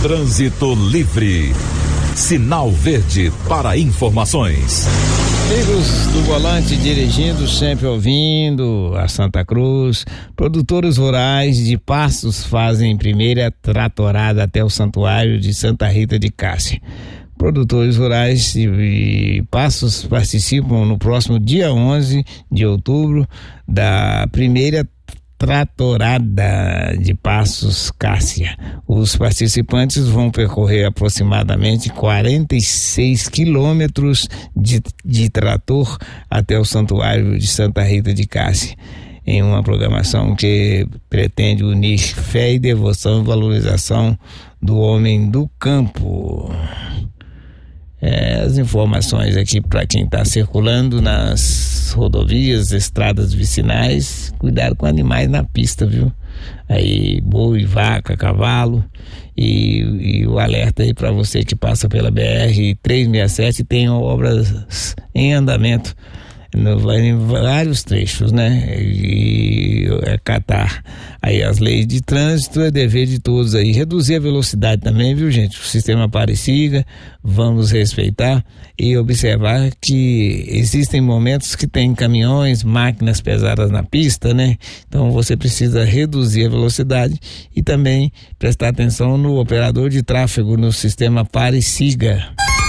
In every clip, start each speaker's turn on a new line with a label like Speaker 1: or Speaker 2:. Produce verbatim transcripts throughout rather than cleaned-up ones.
Speaker 1: Trânsito livre. Sinal verde para informações.
Speaker 2: Amigos do volante dirigindo, sempre ouvindo a Santa Cruz. Produtores rurais de Passos fazem primeira tratorada até o Santuário de Santa Rita de Cássia. Produtores rurais de Passos participam no próximo dia onze de outubro da primeira tratorada de Passos Cássia. Os participantes vão percorrer aproximadamente quarenta e seis quilômetros de, de trator até o Santuário de Santa Rita de Cássia, em uma programação que pretende unir fé e devoção e valorização do homem do campo. É, as informações aqui para quem está circulando nas rodovias, estradas vicinais, cuidado com animais na pista, viu? Aí boi, vaca, cavalo, e, e o alerta aí para você que passa pela B R trezentos e sessenta e sete, tem obras em andamento no, em vários trechos, né? E acatar aí as leis de trânsito é dever de todos aí. Reduzir a velocidade também, viu, gente? O sistema pare e siga, vamos respeitar e observar que existem momentos que tem caminhões, máquinas pesadas na pista, né? Então você precisa reduzir a velocidade e também prestar atenção no operador de tráfego no sistema pare e siga.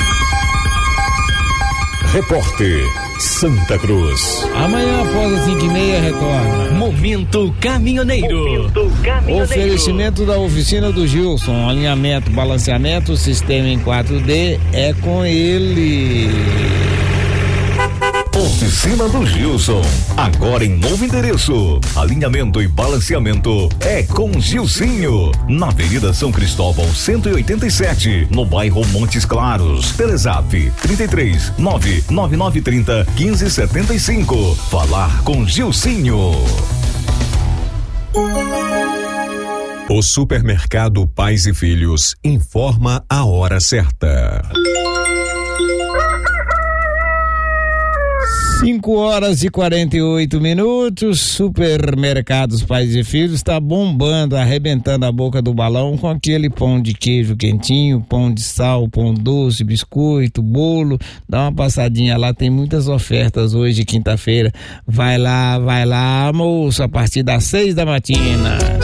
Speaker 1: Repórter Santa Cruz.
Speaker 2: Amanhã após as cinco e meia retorna
Speaker 3: Momento Caminhoneiro. Momento
Speaker 2: Caminhoneiro. Oferecimento da oficina do Gilson, alinhamento, balanceamento, sistema em quatro D é com ele.
Speaker 1: Oficina do Gilson, agora em novo endereço. Alinhamento e balanceamento é com Gilcinho, na Avenida São Cristóvão cento e oitenta e sete, no bairro Montes Claros. Telezap trinta e três, nove nove nove trinta, quinze setenta e cinco. Falar com Gilcinho. O supermercado Pais e Filhos informa a hora certa.
Speaker 2: cinco horas e quarenta e oito minutos. Supermercados Pais e Filhos está bombando, arrebentando a boca do balão com aquele pão de queijo quentinho, pão de sal, pão doce, biscoito, bolo. Dá uma passadinha lá, tem muitas ofertas hoje, quinta-feira. Vai lá, vai lá, moço, a partir das seis da matina.